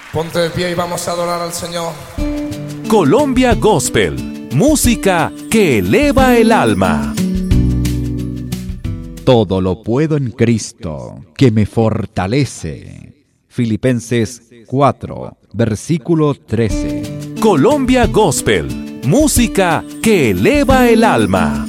Ponte de pie y vamos a adorar al Señor. Colombia Gospel, música que eleva el alma. Todo lo puedo en Cristo, que me fortalece. Filipenses 4, versículo 13. Colombia Gospel, música que eleva el alma.